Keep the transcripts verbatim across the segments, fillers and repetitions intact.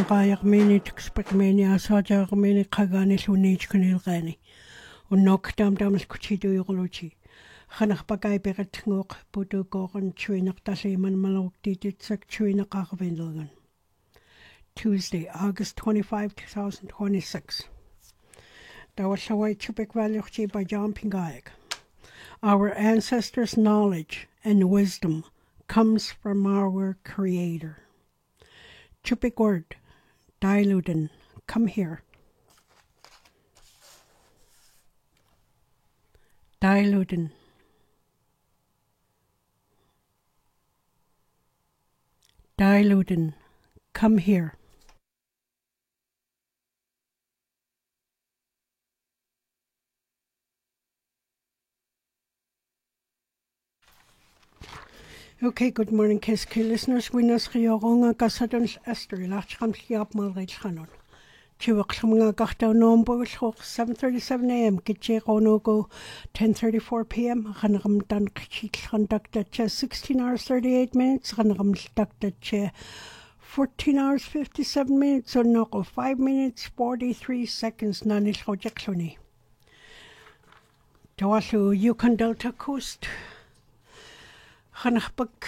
Anqaayaqmiini tikspaqmiini asaajaqmiini qagaanilluuniitkunilqaani unnoqtaam taamalkutituiquluti qanarpakaipeqatnguuq putuqooqan tuineqtalliiman maluqtiititsak tuineqarvinilgan Tuesday, August twenty-fifth, twenty twenty-six. Tawallawai chupikvaluqti by John Pingayak. Our ancestors' knowledge and wisdom comes from our Creator. Chupik word, Dilutin, come here. Dilutin. Dilutin, come here. Okay, good morning, Kiski listeners. Winas Rioronga Casadons Esther, Lachramsliap Malrichanon. Chiwakshmunga Gachta Nombos, seven thirty-seven a m, Kitcheronogo, ten thirty-four p m, Ranram Dan Kchik conducted che sixteen hours thirty-eight minutes, Ranram conducted che fourteen hours fifty-seven minutes, or no, five minutes forty-three seconds, Nanish Rojaksoni. Tawasu Yukon Delta Coast. Hanakpak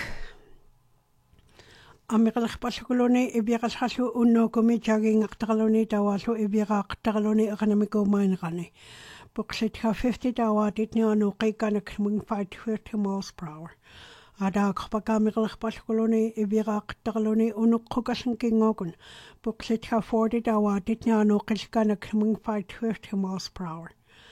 Amerikalakpasakuloni, Ibirakashasu, Unokumi, Jagging Aktaloni, Tawasu, Ibiraktaloni, Economico Minegani. Booksit fifty Dawa did no Kaikanak wing fight fifty miles per hour. Ada Kapakamikalakpasakuloni, Ibiraktaloni, Unukokasan King Ogun. Booksit forty Dawa did no Kaikanak wing fight fifty miles per hour.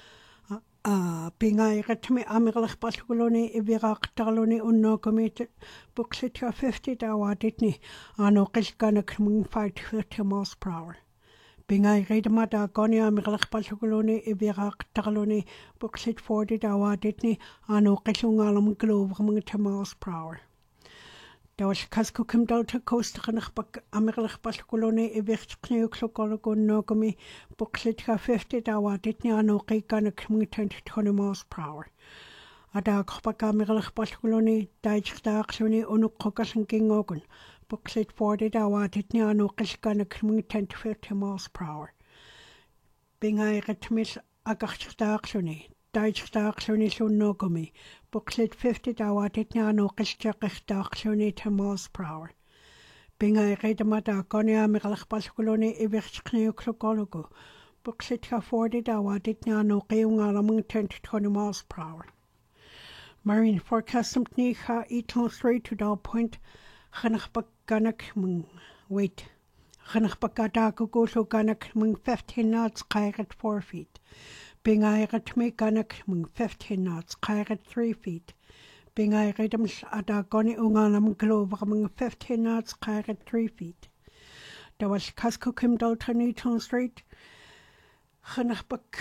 Ah, pingai retmi amirlach paskuloni ibirak taloni unno committed booksit fifty dawa ditni ano kishkana kmung fight fifty miles per hour. Pingai redamata goni amirlach paskuloni ibirak taloni booksit forty dawa ditni ano kishungalam glove among ten miles per hour. Dawas kasko kim delta coast kanakpak amirlach paskuloni ibich kneuklokoloko nogomi booksit fifty dawa ditni ano kikana kmung ten to twenty miles per hour. Ada kapak amirlach paskuloni daichdaksoni unukokasan kingogun booksit forty dawa ditni ano kishkana kmung ten to fifty miles per hour. Bingai retmis agachdaksoni daichdaksoni sunogomi booklet fifty dawa ditniano kishchakishdaksoni ten miles per hour. Bingai redamata goni amirlach paskuloni ibichkneuklokoloko booklet forty dawa ditniano keungalamung ten to twenty miles per hour. Marine forecast niha eton three to dal point Hanachbakanak mung wait. Hanachbakadakugo ganak mung fifteen knots kairat four feet. Bingai retmi ganak mung fifteen knots kairat three feet. Bingai redams adagoni unganam glover mung fifteen knots kairat three feet. There was Casco Kim Dalton Eton Street. Hanachbak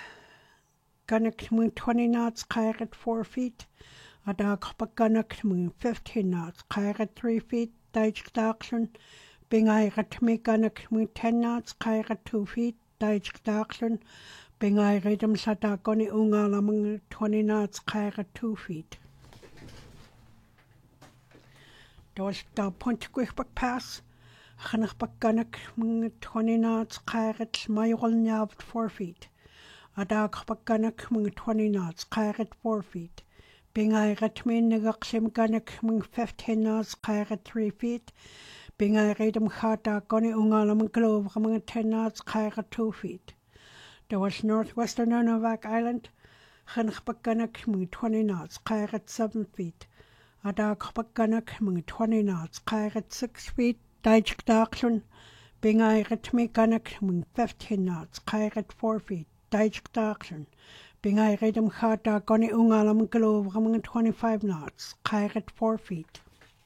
ganak mung twenty knots kairat four feet. Adagbak ganak mung fifteen knots kairat three feet. Daichdakshan. Bingai retmi ganak mung ten knots kairat two feet. Daichdakshan. Bingai redam sadagoni ungalamung twenty knots kairat two feet. Doors da point quickback pass. Hanachbak ganak mung twenty knots kairat mayol nyav four feet. Adagbak ganak mung twenty knots kairat four feet. Bingai retmi nagaksim ganak mung fifteen knots kairat three feet. Bingai redam hadagoni ungalamung glove mung ten knots kairat two feet. There was northwestern Nunavak Island, Hanachbakanak mung twenty knots, kairat seven feet. Adagbakanak mung twenty knots, kairat six feet. Daichdakshan, Bingai retmi ganak mung fifteen knots, kairat four feet. Daichdakshan, Bingai redam hadagoni ungalam glove mung twenty-five knots, kairat four feet.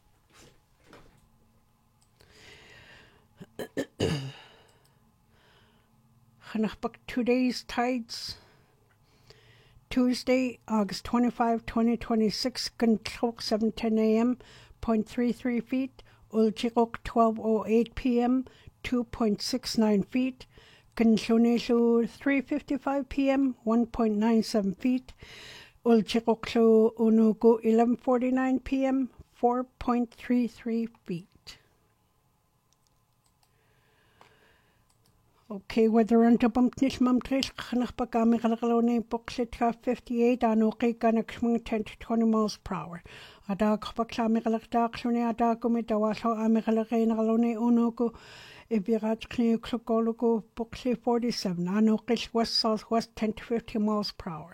Hanachbak today's tides. Tuesday, August twenty-fifth, twenty twenty-six, Gunchok seven ten a m, zero point three three feet. Ulchikok twelve oh eight p m, two point six nine feet. Gunchoneshu three fifty-five p m, one point nine seven feet. Ulchikok Unugu eleven forty-nine p m, four point three three feet. Okay, whether on top of this mum trace, Kanakpakami Kalkaloni, Boxit fifty-eight, and okay, Kanakmung ten to twenty miles per hour. A dark Paksami Kalaktaksuni, a dark Umitawaso, Amikalakane Alone, Unoku, Ibirat Knukologo, Boxi forty-seven, and okay, west southwest ten to fifty miles per hour.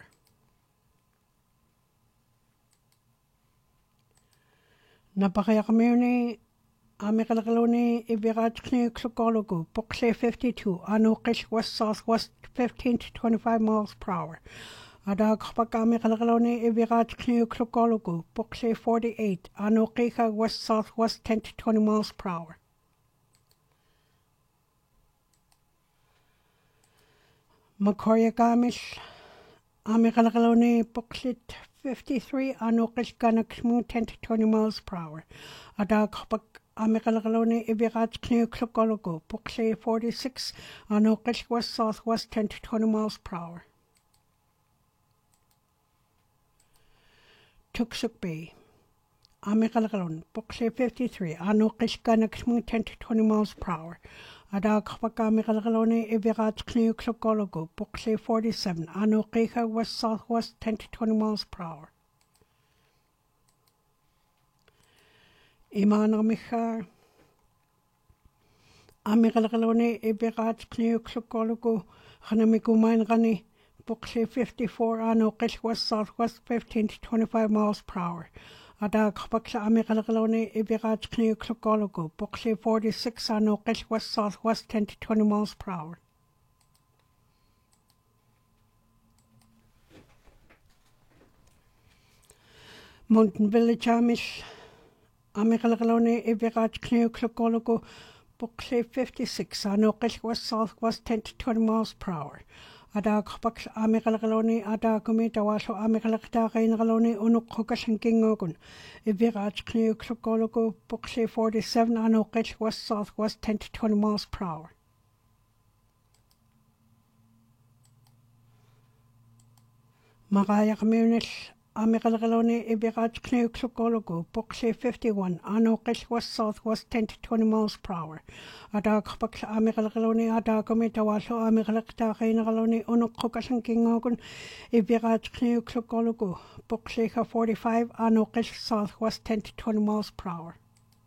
Napakayakamuni. Amikalakaloni, Ibirat Knukologo, Boxi fifty-two, Anokish west southwest fifteen to twenty-five miles per hour. Adag Pakamikaloni, Ibirat Knukologo, Boxi forty-eight, Anokika west southwest ten to twenty miles per hour. Makoryagamish, Amikalakaloni, Boxit fifty-three, Anokish Ganakmu ten to twenty miles per hour. Adag Pak Amikalakaloni, Ibirat Knukologo, Boxi forty-six, Anokish west southwest ten to twenty miles per hour. Tuksuk Bay, Amikalakalon, Boxi fifty-three, Anokish Ganakmu ten to twenty miles per hour. Adag Pakamikaloni, Ibirat Knukologo, Boxi forty-seven, Anokika west southwest ten to twenty miles per hour. Imanamicha Amikalakaloni, Ibirat Knukologo, Hanamikumain Rani, Boxi fifty-four, Anokish west southwest fifteen to twenty-five miles per hour. Adag Paksa Amikalakaloni, Ibirat Knukologo, Boxi forty-six, Anokish west southwest ten to twenty miles per hour. Mountain Village Amish Amikalakaloni, Ibirat Knukologo, Boxi fifty-six, Anokish west southwest ten to twenty miles per hour. Adag Paksa Amikalakaloni, Adagumi, Dawaso Amikalaktarin Galoni, Unukokas and Kingogun, Ibirat Knukologo, Boxi forty-seven, Anokish west southwest ten to twenty miles per hour. Magaya Communish Amikalakaloni, Ibirat Knukologo, Boxi fifty-one, Anokish west southwest ten to twenty miles per hour. Adag Paksa Amikalakaloni, Adagumi, Dawaso Amikalaktarin Galoni, Unukokas and Kingogun, Ibirat Knukologo, Boxi forty-five, Anokish southwest ten to twenty miles per hour.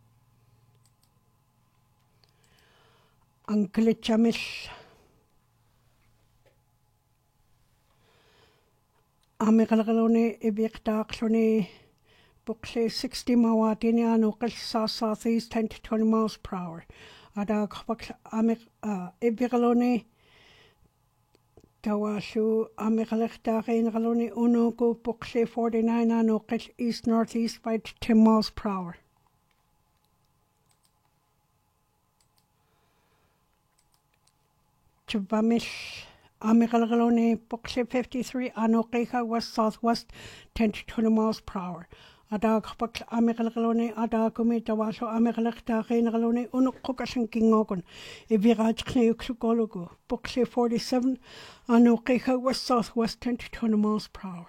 Anklitchamish Amikalakaloni, Ibiktaksoni, Boxi sixty Mawatini, Anokish south southeast ten to twenty miles per hour. Adag Paksa Amik Ibikaloni, Tawashu Amikalaktarin Galoni, Unogo, Boxi forty-nine, Anokish east northeast by ten miles per hour. Chabamish Amikalakaloni, Boxi fifty-three, Anokika west southwest ten to twenty miles per hour. Adag Paksa Amikalakaloni, Adagumi, Dawaso Amikalaktarin Galoni, Unukokas and Kingogun, Ibirat Knukologo, Boxi forty-seven, Anokika west southwest ten to twenty miles per hour.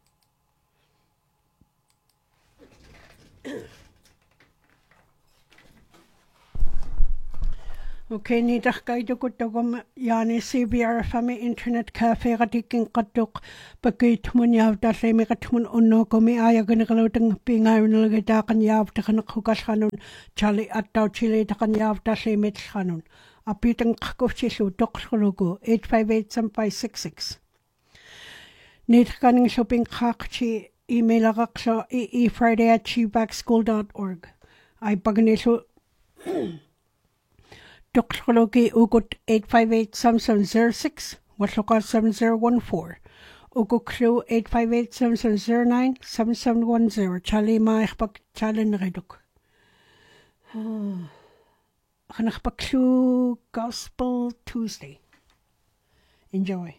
Okay, nidak kayo kutogom yani C B R F M internet cafe katiking katok pagkait mo niyaw dasi may katmun uno kumi aya ganagalotang pingayon nalagay kan yaw takan kukas kanon chali at daw chile takan yaw dasi mit kanon apitang kakuf chisu dokskologo eight five eight seven five six six. Nit kaning shopping kakchi email akaksa eefriday at chebackschool dot org. Ay pagniso Dokskologi ugut eight five eight seven seven zero six, Washoka seven zero one four, Ugu Crew eight five eight seven seven zero nine seven seven one zero, Chali Maikbak Chalin Reduk. Hanakbaksu Gospel Tuesday. Enjoy.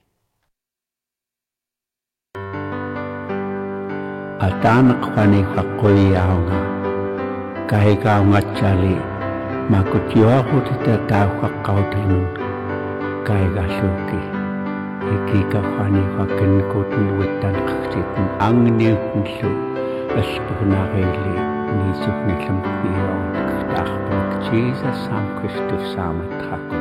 Atanak fani hakoy yaunga, kahika unga chali. Makutyo ako tita tao kakautin kay gasuki. Ikika fani fakin kutin witan kaksitin ang niyutin su aspo na kaili nisuk ni sampiyo kaktakpag Jesus ang Kristus samat ako.